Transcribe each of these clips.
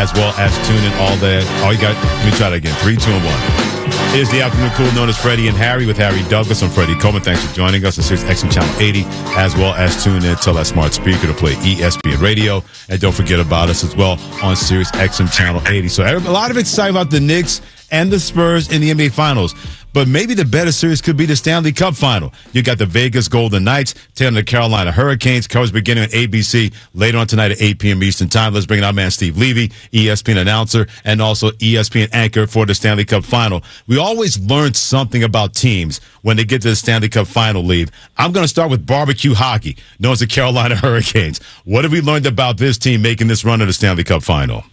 as well as tune in all the. Oh, you got. Let me try that again. 3, 2, and 1. It is the afternoon cool known as Freddie and Harry with Harry Douglas. I'm Freddie Coleman. Thanks for joining us on Sirius XM Channel 80, as well as tune in. Tell that smart speaker to play ESPN Radio, and don't forget about us as well on Sirius XM Channel 80. So a lot of excitement about the Knicks and the Spurs in the NBA Finals. But maybe the better series could be the Stanley Cup Final. You got the Vegas Golden Knights taking the Carolina Hurricanes. Coverage beginning on ABC later on tonight at 8 p.m. Eastern Time. Let's bring in our man Steve Levy, ESPN announcer, and also ESPN anchor for the Stanley Cup Final. We always learn something about teams when they get to the Stanley Cup Final, Leave. I'm going to start with barbecue hockey, known as the Carolina Hurricanes. What have we learned about this team making this run to the Stanley Cup Final?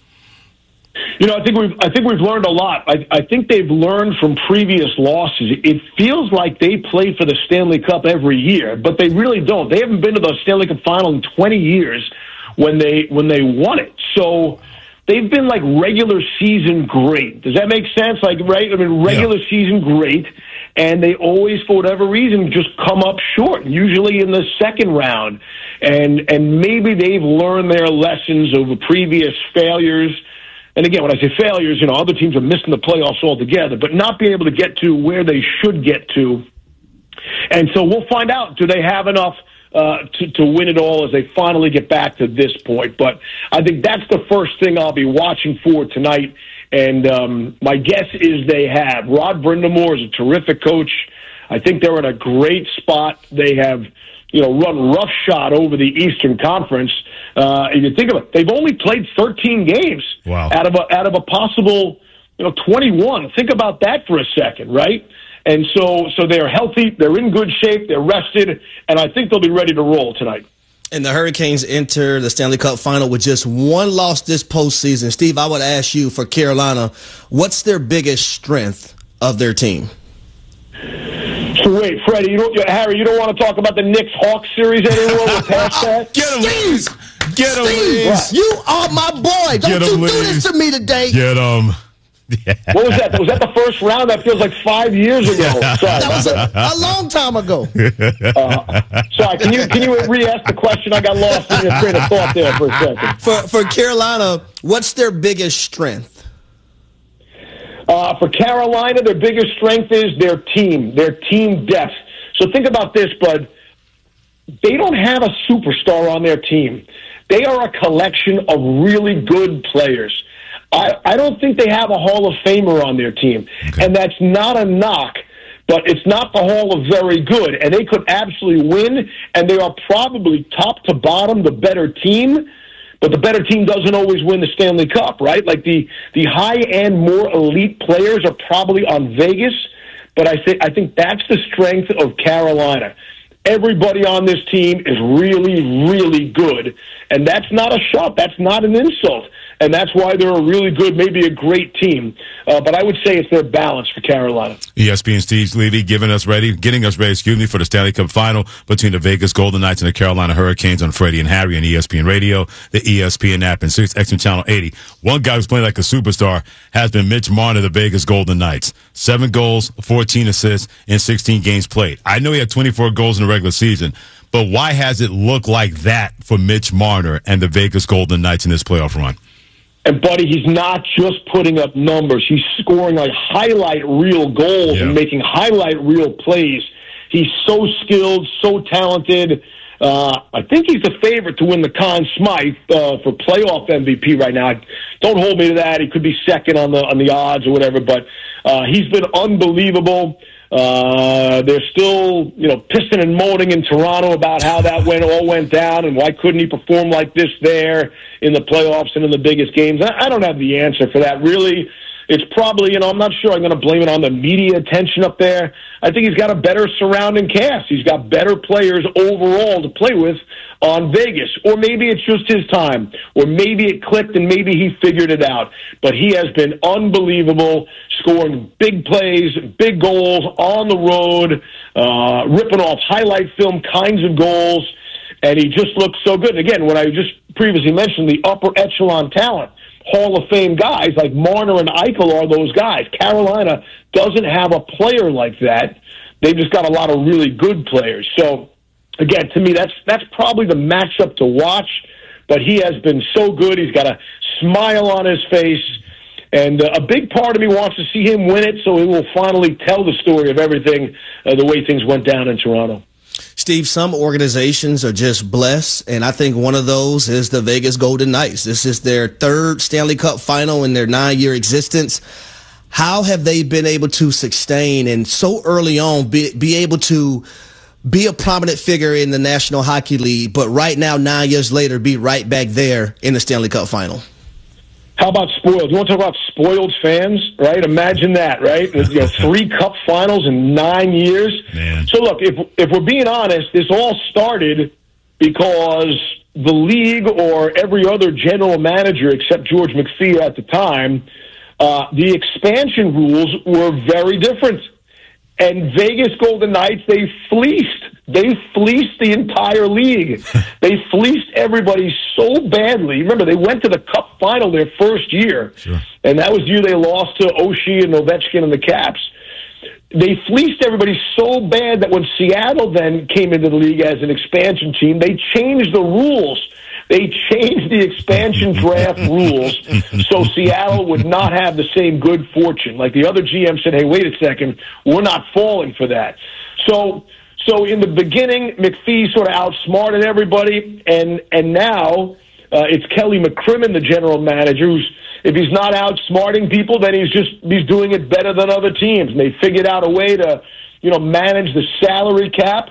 I think we've learned a lot. I think they've learned from previous losses. It feels like they play for the Stanley Cup every year, but they really don't. They haven't been to the Stanley Cup Final in 20 years when they won it. So they've been like regular season great. Does that make sense? Like, right? I mean, regular season great, and they always, for whatever reason, just come up short, usually in the second round. And maybe they've learned their lessons over previous failures. And again, when I say failures, other teams are missing the playoffs altogether, but not being able to get to where they should get to. And so we'll find out, do they have enough to win it all as they finally get back to this point? But I think that's the first thing I'll be watching for tonight. And my guess is they have. Rod Brind'Amour is a terrific coach. I think they're in a great spot. They have run roughshod over the Eastern Conference. If you think of it, they've only played 13 games out of a possible 21. Think about that for a second, right? And so they're healthy, they're in good shape, they're rested, and I think they'll be ready to roll tonight. And the Hurricanes enter the Stanley Cup Final with just one loss this postseason. Steve, I would ask you, for Carolina, what's their biggest strength of their team? So wait, Freddie, Harry, you don't want to talk about the Knicks-Hawks series anymore? We're past that? Get him, Steve! Get him, Steve! You are my boy! Don't you do this to me today! Get him! Yeah. What was that? Was that the first round? That feels like 5 years ago. Sorry. That was a long time ago. Sorry, can you re-ask the question? I got lost in your train of thought there for a second. For Carolina, what's their biggest strength? For Carolina, their biggest strength is their team depth. So think about this, bud. They don't have a superstar on their team. They are a collection of really good players. I don't think they have a Hall of Famer on their team. Okay. And that's not a knock, but it's not the Hall of very good. And they could absolutely win, and they are probably top to bottom the better team. But the better team doesn't always win the Stanley Cup, right? Like the high-end, more elite players are probably on Vegas, but I think that's the strength of Carolina. Everybody on this team is really, really good, and that's not a shot. That's not an insult, and that's why they're a really good, maybe a great team. But I would say it's their balance for Carolina. ESPN Steve Levy getting us ready for the Stanley Cup Final between the Vegas Golden Knights and the Carolina Hurricanes on Freddie and Harry on ESPN Radio, the ESPN app, and Sirius XM Channel 80. One guy who's playing like a superstar has been Mitch Marner, the Vegas Golden Knights. 7 goals, 14 assists in 16 games played. I know he had 24 goals in the regular season, but why has it looked like that for Mitch Marner and the Vegas Golden Knights in this playoff run? And, buddy, he's not just putting up numbers. He's scoring like highlight reel goals and making highlight reel plays. He's so skilled, so talented. I think he's the favorite to win the Conn Smythe for playoff MVP right now. Don't hold me to that. He could be second on the odds or whatever, but he's been unbelievable. They're still, pissing and moaning in Toronto about how that all went down and why couldn't he perform like this there in the playoffs and in the biggest games. I don't have the answer for that, really. It's probably, I'm not sure I'm going to blame it on the media attention up there. I think he's got a better surrounding cast. He's got better players overall to play with on Vegas. Or maybe it's just his time. Or maybe it clicked and maybe he figured it out. But he has been unbelievable, scoring big plays, big goals on the road, ripping off highlight film kinds of goals. And he just looks so good. Again, when I just previously mentioned the upper echelon talent, Hall of Fame guys like Marner and Eichel are those guys. Carolina doesn't have a player like that. They've just got a lot of really good players. So, again, to me, that's probably the matchup to watch. but he has been so good. He's got a smile on his face. And a big part of me wants to see him win it so he will finally tell the story of everything, the way things went down in Toronto. Steve, some organizations are just blessed, and I think one of those is the Vegas Golden Knights. This is their third Stanley Cup final in their 9-year existence. How have they been able to sustain and so early on be able to be a prominent figure in the National Hockey League, but right now, 9 years later, be right back there in the Stanley Cup final? How about spoiled? You want to talk about spoiled fans, right? Imagine that, right? 3 cup finals in 9 years. Man. So look, if we're being honest, this all started because the league or every other general manager except George McPhee at the time, the expansion rules were very different. And Vegas Golden Knights, they fleeced the entire league. They fleeced everybody so badly. Remember, they went to the Cup final their first year, sure. And that was the year they lost to Oshie and Ovechkin and the Caps. They fleeced everybody so bad that when Seattle then came into the league as an expansion team, they changed the rules. They changed the expansion draft rules so Seattle would not have the same good fortune. Like the other GM said, hey, wait a second, we're not falling for that. So in the beginning, McPhee sort of outsmarted everybody, and now it's Kelly McCrimmon, the general manager, who's, if he's not outsmarting people, then he's doing it better than other teams. And they figured out a way to, manage the salary cap.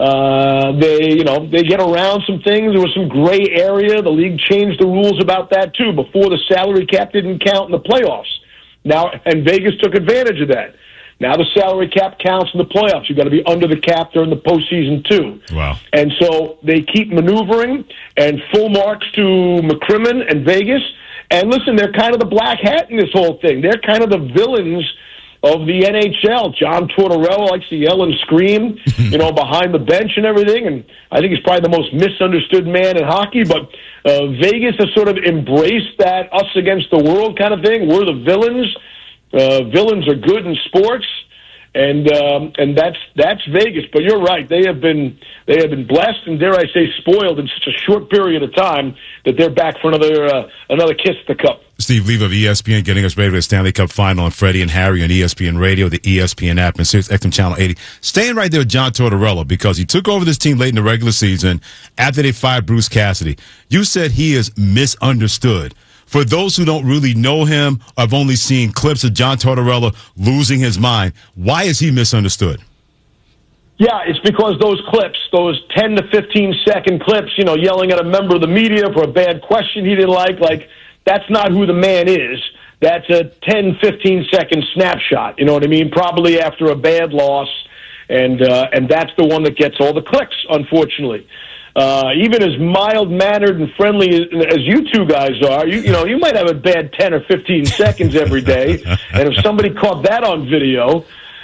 They get around some things. There was some gray area. The league changed the rules about that too. Before, the salary cap didn't count in the playoffs. Now, and Vegas took advantage of that. Now the salary cap counts in the playoffs. You've got to be under the cap during the postseason too. Wow. And so they keep maneuvering, and full marks to McCrimmon and Vegas. And listen, they're kind of the black hat in this whole thing. They're kind of the villains of the NHL. John Tortorella likes to yell and scream, behind the bench and everything. And I think he's probably the most misunderstood man in hockey. But Vegas has sort of embraced that us against the world kind of thing. We're the villains. Villains are good in sports, and that's Vegas. But you're right; they have been blessed, and dare I say, spoiled in such a short period of time that they're back for another kiss at the cup. Steve Leva of ESPN getting us ready for the Stanley Cup Final, and Freddie and Harry on ESPN Radio, the ESPN app, and Sirius XM Channel 80. Staying right there with John Tortorella, because he took over this team late in the regular season after they fired Bruce Cassidy. You said he is misunderstood. For those who don't really know him, I've only seen clips of John Tortorella losing his mind. Why is he misunderstood? Yeah, it's because those clips, those 10 to 15-second clips, yelling at a member of the media for a bad question he didn't like that's not who the man is. That's a 10, 15-second snapshot, you know what I mean? Probably after a bad loss, and that's the one that gets all the clicks, unfortunately. Even as mild-mannered and friendly as you two guys are, you might have a bad 10 or 15 seconds every day. And if somebody caught that on video,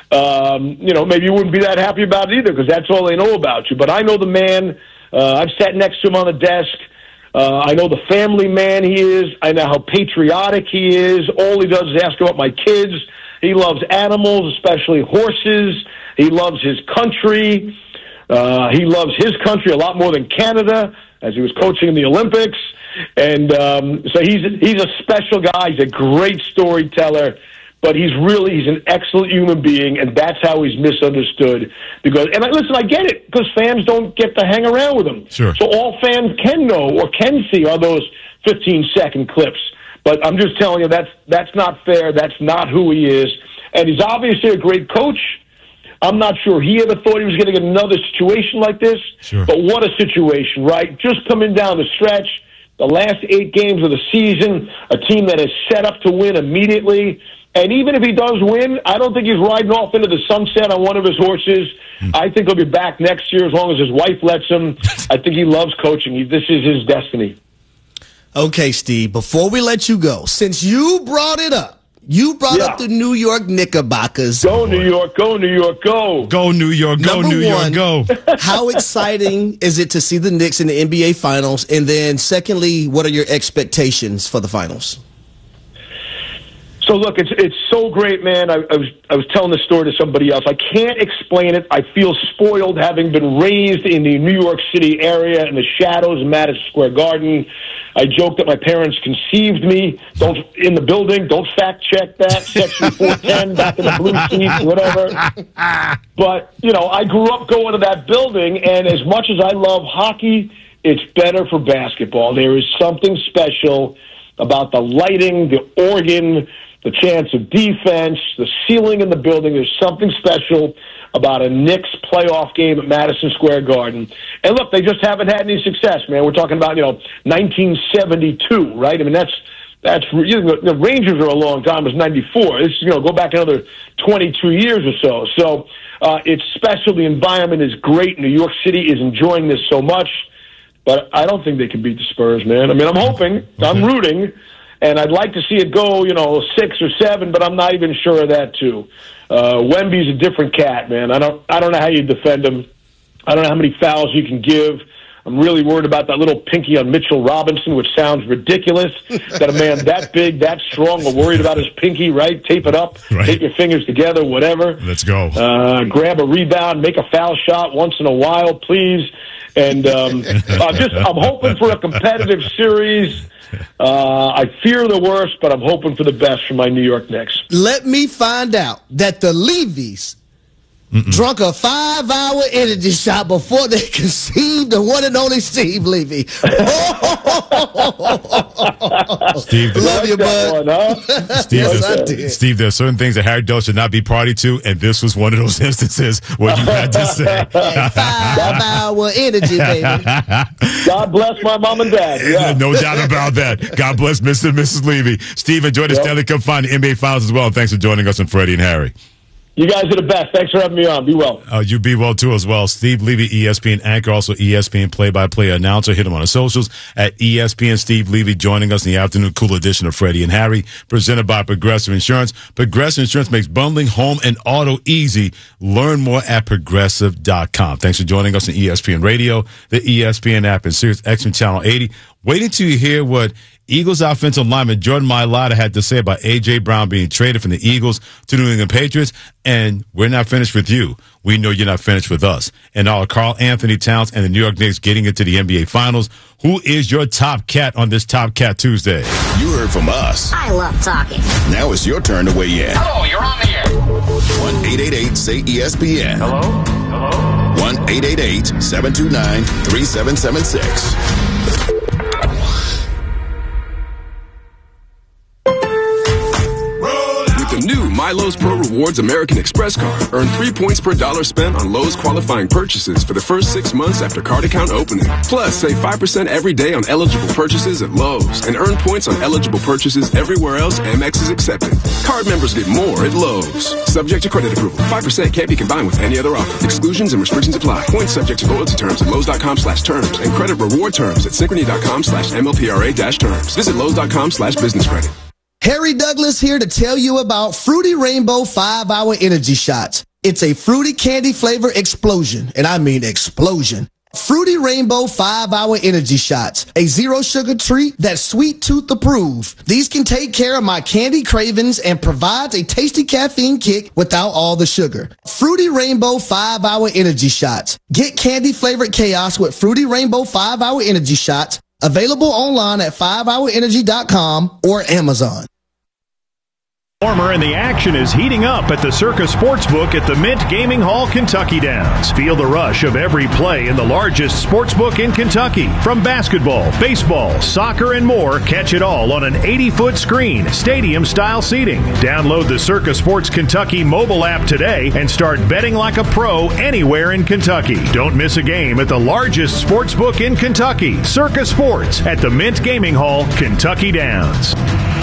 maybe you wouldn't be that happy about it either, because that's all they know about you. But I know the man. I've sat next to him on the desk. I know the family man he is. I know how patriotic he is. All he does is ask about my kids. He loves animals, especially horses. He loves his country. He loves his country a lot more than Canada, as he was coaching in the Olympics. And so he's a special guy. He's a great storyteller, but he's an excellent human being, and that's how he's misunderstood. Listen, I get it, because fans don't get to hang around with him. Sure. So all fans can know or can see are those 15-second clips. But I'm just telling you, that's not fair. That's not who he is. And he's obviously a great coach. I'm not sure he ever thought he was going to get another situation like this. Sure. But what a situation, right? Just coming down the stretch, the last 8 games of the season, a team that is set up to win immediately. And even if he does win, I don't think he's riding off into the sunset on one of his horses. I think he'll be back next year as long as his wife lets him. I think he loves coaching. This is his destiny. Okay, Steve, before we let you go, since you brought it up, up the New York Knickerbockers. Go New York, go New York, go. Go New York, go Number New one, York, go. How exciting is it to see the Knicks in the NBA Finals? And then secondly, what are your expectations for the Finals? So So look, it's so great, man. I was telling this story to somebody else. I can't explain it. I feel spoiled having been raised in the New York City area in the shadows of Madison Square Garden. I joke that my parents conceived me. In the building. Don't fact check that. Section 410, back in the blue seats, whatever. But I grew up going to that building, and as much as I love hockey, it's better for basketball. There is something special about the lighting, the organ, the chance of defense, the ceiling in the building. There's something special about a Knicks playoff game at Madison Square Garden. And look, they just haven't had any success, man. We're talking about, 1972, right? I mean, that's the Rangers are a long time. It was 94. This, go back another 22 years or so. So it's special. The environment is great. New York City is enjoying this so much. But I don't think they can beat the Spurs, man. I mean, I'm hoping, I'm rooting, and I'd like to see it go, 6 or 7, but I'm not even sure of that too. Wemby's a different cat, man. I don't know how you defend him. I don't know how many fouls you can give. I'm really worried about that little pinky on Mitchell Robinson, which sounds ridiculous. That a man that big, that strong, are worried about his pinky, right? Tape it up, Tape your fingers together, whatever. Let's go. Grab a rebound, make a foul shot once in a while, please. And I'm hoping for a competitive series. I fear the worst, but I'm hoping for the best for my New York Knicks. Let me find out that the Levy's drunk a 5-hour energy shot before they conceived the one and only Steve Levy. Steve, love you, bud. Steve, there are certain things that Harry Doe should not be party to, and this was one of those instances where you had to say. 5-hour energy, baby. God bless my mom and dad. Yeah. No doubt about that. God bless Mr. and Mrs. Levy. Steve, enjoy the Stanley Cup Final, NBA Finals as well, and thanks for joining us on Freddie and Harry. You guys are the best. Thanks for having me on. Be well. You be well, too, as well. Steve Levy, ESPN anchor, also ESPN play-by-play announcer. Hit him on the socials at ESPN Steve Levy, joining us in the afternoon cool edition of Freddie and Harry, presented by Progressive Insurance. Progressive Insurance makes bundling home and auto easy. Learn more at Progressive.com. Thanks for joining us on ESPN Radio, the ESPN app, and Sirius XM Channel 80. Waiting till you hear what Eagles offensive lineman Jordan Mailata had to say about A.J. Brown being traded from the Eagles to the New England Patriots. And we're not finished with you. We know you're not finished with us. And all Karl Anthony Towns and the New York Knicks getting into the NBA Finals. Who is your top cat on this Top Cat Tuesday? You heard from us. I love talking. Now it's your turn to weigh in. Hello, you're on the air. 1-888-SAY-ESPN. Hello? 1-888-729-3776. The new MyLowe's Pro Rewards American Express card. Earn 3 points per dollar spent on Lowe's qualifying purchases for the first 6 months after card account opening. Plus, save 5% every day on eligible purchases at Lowe's and earn points on eligible purchases everywhere else Amex is accepted. Card members get more at Lowe's. Subject to credit approval. 5% can't be combined with any other offer. Exclusions and restrictions apply. Points subject to loyalty terms at Lowe's.com/terms and credit reward terms at Synchrony.com/MLPRA-terms. Visit Lowe's.com/business credit. Harry Douglas here to tell you about Fruity Rainbow 5-Hour Energy Shots. It's a fruity candy flavor explosion, and I mean explosion. Fruity Rainbow 5-Hour Energy Shots, a zero sugar treat that's sweet tooth approved. These can take care of my candy cravings and provides a tasty caffeine kick without all the sugar. Fruity Rainbow 5-Hour Energy Shots. Get candy flavored chaos with Fruity Rainbow 5-Hour Energy Shots. Available online at 5hourenergy.com or Amazon. And the action is heating up at the Circa Sportsbook at the Mint Gaming Hall, Kentucky Downs. Feel the rush of every play in the largest sportsbook in Kentucky. From basketball, baseball, soccer, and more, catch it all on an 80-foot screen, stadium-style seating. Download the Circa Sports Kentucky mobile app today and start betting like a pro anywhere in Kentucky. Don't miss a game at the largest sportsbook in Kentucky, Circa Sports at the Mint Gaming Hall, Kentucky Downs.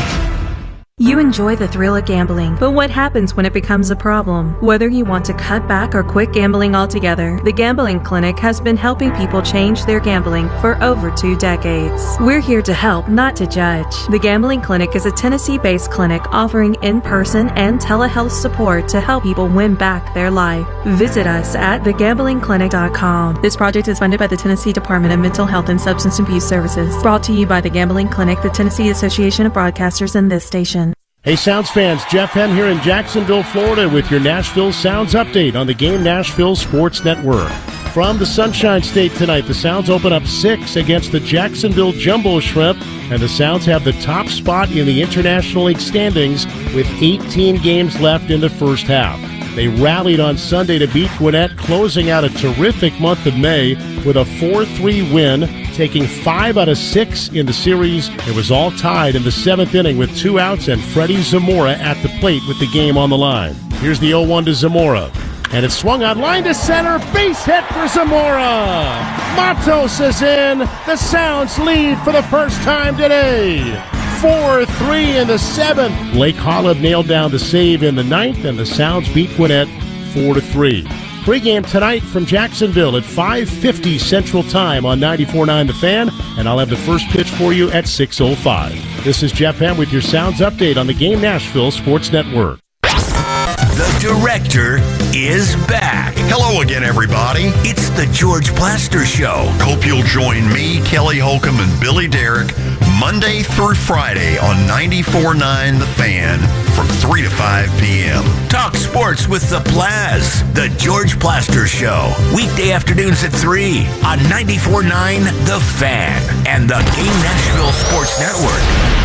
You enjoy the thrill of gambling, but what happens when it becomes a problem? Whether you want to cut back or quit gambling altogether, the Gambling Clinic has been helping people change their gambling for over 2 decades. We're here to help, not to judge. The Gambling Clinic is a Tennessee-based clinic offering in-person and telehealth support to help people win back their life. Visit us at thegamblingclinic.com. This project is funded by the Tennessee Department of Mental Health and Substance Abuse Services. Brought to you by the Gambling Clinic, the Tennessee Association of Broadcasters, and this station. Hey Sounds fans, Jeff Hem here in Jacksonville, Florida with your Nashville Sounds update on the Game Nashville Sports Network. From the Sunshine State tonight, the Sounds open up 6 against the Jacksonville Jumbo Shrimp, and the Sounds have the top spot in the International League standings with 18 games left in the first half. They rallied on Sunday to beat Gwinnett, closing out a terrific month of May with a 4-3 win, taking 5 out of 6 in the series. It was all tied in the 7th inning with 2 outs and Freddie Zamora at the plate with the game on the line. Here's the 0-1 to Zamora. And it's swung on line to center. Base hit for Zamora. Matos is in. The Sounds lead for the first time today. 4-3 in the 7th. Blake Holub nailed down the save in the 9th, and the Sounds beat Gwinnett 4-3. Pre-game tonight from Jacksonville at 5:50 Central Time on 94.9 The Fan, and I'll have the first pitch for you at 6:05. This is Jeff Ham with your Sounds update on the Game Nashville Sports Network. The director is back. Hello again, everybody. It's the George Plaster Show. Hope you'll join me, Kelly Holcomb, and Billy Derrick Monday through Friday on 94.9 The Fan from 3 to 5 p.m. Talk sports with the Plaz. The George Plaster Show. Weekday afternoons at 3 on 94.9 The Fan and the Game Nashville Sports Network.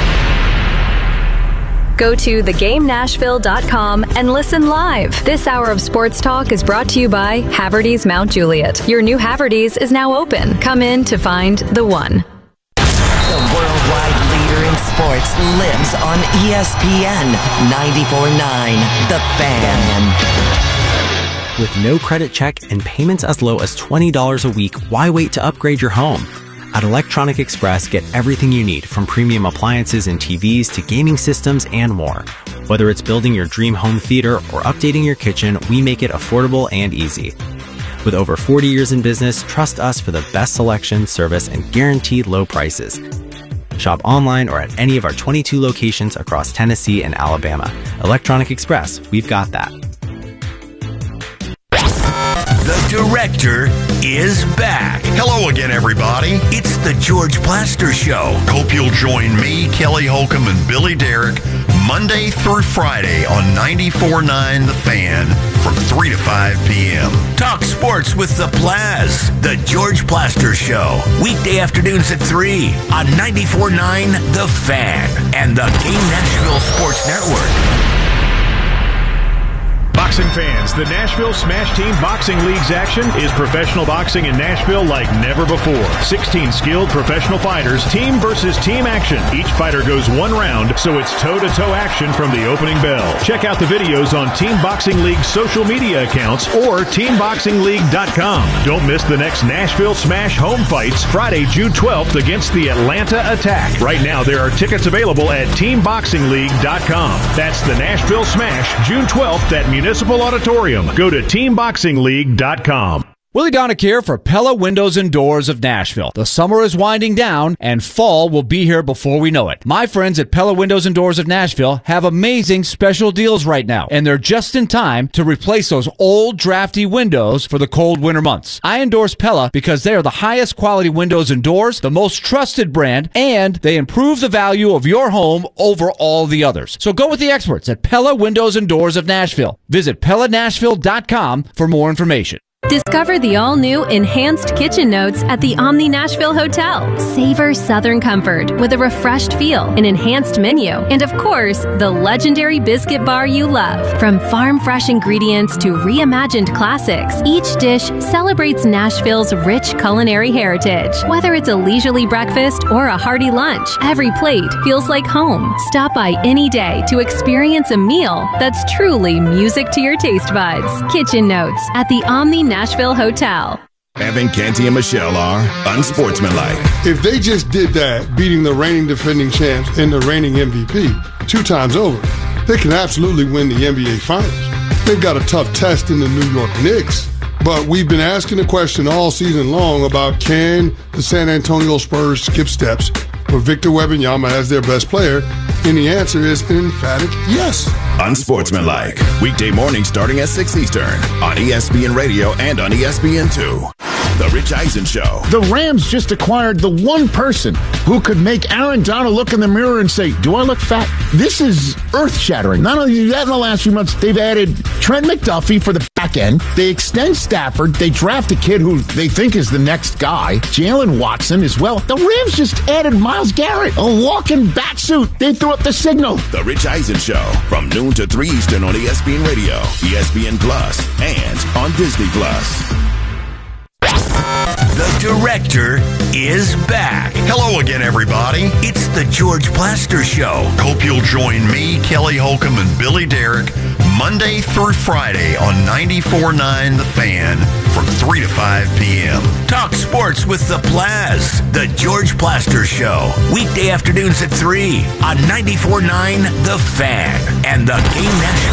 Go to thegamenashville.com and listen live. This hour of sports talk is brought to you by Haverty's Mount Juliet. Your new Haverty's is now open. Come in to find the one. The worldwide leader in sports lives on ESPN 94.9 The Fan. With no credit check and payments as low as $20 a week, why wait to upgrade your home? At Electronic Express, get everything you need, from premium appliances and TVs to gaming systems and more. Whether it's building your dream home theater or updating your kitchen, we make it affordable and easy. With over 40 years in business, trust us for the best selection, service, and guaranteed low prices. Shop online or at any of our 22 locations across Tennessee and Alabama. Electronic Express, we've got that. The director is back. Hello again, everybody. It's the George Plaster Show. Hope you'll join me, Kelly Holcomb, and Billy Derrick Monday through Friday on 94.9 The Fan from 3 to 5 p.m. Talk sports with the Plaz. The George Plaster Show. Weekday afternoons at 3 on 94.9 The Fan and the Game Nashville Sports Network. Boxing fans, the Nashville Smash Team Boxing League's action is professional boxing in Nashville like never before. 16 skilled professional fighters, team versus team action. Each fighter goes one round, so it's toe-to-toe action from the opening bell. Check out the videos on Team Boxing League's social media accounts or TeamBoxingLeague.com. Don't miss the next Nashville Smash home fights Friday, June 12th against the Atlanta Attack. Right now, there are tickets available at TeamBoxingLeague.com. That's the Nashville Smash, June 12th at Municipal Auditorium. Go to TeamBoxingLeague.com. Willie Donick here for Pella Windows and Doors of Nashville. The summer is winding down, and fall will be here before we know it. My friends at Pella Windows and Doors of Nashville have amazing special deals right now, and they're just in time to replace those old, drafty windows for the cold winter months. I endorse Pella because they are the highest quality windows and doors, the most trusted brand, and they improve the value of your home over all the others. So go with the experts at Pella Windows and Doors of Nashville. Visit PellaNashville.com for more information. Discover the all-new Enhanced Kitchen Notes at the Omni Nashville Hotel. Savor Southern comfort with a refreshed feel, an enhanced menu, and of course, the legendary biscuit bar you love. From farm-fresh ingredients to reimagined classics, each dish celebrates Nashville's rich culinary heritage. Whether it's a leisurely breakfast or a hearty lunch, every plate feels like home. Stop by any day to experience a meal that's truly music to your taste buds. Kitchen Notes at the Omni Nashville Hotel. Evan, Canty, and Michelle are unsportsmanlike. If they just did that, beating the reigning defending champs and the reigning MVP 2 times over, they can absolutely win the NBA Finals. They've got a tough test in the New York Knicks, but we've been asking the question all season long about, can the San Antonio Spurs skip steps with Victor Wembanyama as their best player? And the answer is an emphatic yes. Unsportsmanlike. Weekday mornings starting at 6 Eastern on ESPN Radio and on ESPN2. The Rich Eisen Show. The Rams just acquired the one person who could make Aaron Donald look in the mirror and say, do I look fat? This is earth-shattering. Not only that, in the last few months, they've added Trent McDuffie for the back end. They extend Stafford. They draft a kid who they think is the next guy, Jalen Watson as well. The Rams just added Myles Garrett, a walking bat suit. They threw up the signal. The Rich Eisen Show from noon to 3 Eastern on ESPN Radio, ESPN Plus, and on Disney Plus. The director is back. Hello again, everybody. It's the George Plaster Show. Hope you'll join me, Kelly Holcomb, and Billy Derrick Monday through Friday on 94.9 The Fan from 3 to 5 p.m. Talk sports with the Plaz. The George Plaster Show. Weekday afternoons at 3 on 94.9 The Fan and the Game Nashville